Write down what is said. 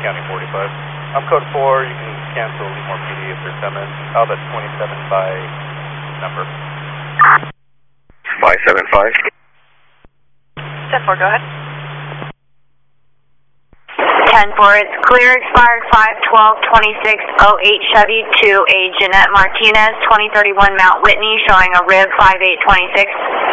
County 45. I'm code 4, you can cancel Lemoore PD if they're coming. Albert 27 by number. By 75. 10-4, go ahead. 10-4, it's clear, expired 5/12/26/08 Chevy to a Jeanette Martinez, 2031 Mount Whitney, showing a rib 5826.